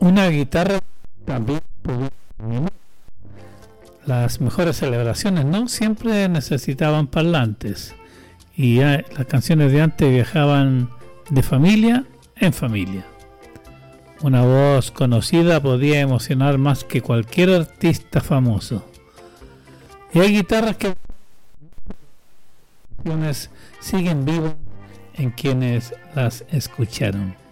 Una guitarra también puede animar. Las mejores celebraciones no siempre necesitaban parlantes y las canciones de antes viajaban de familia en familia. Una voz conocida podía emocionar más que cualquier artista famoso. Y hay guitarras que siguen vivas en quienes las escucharon.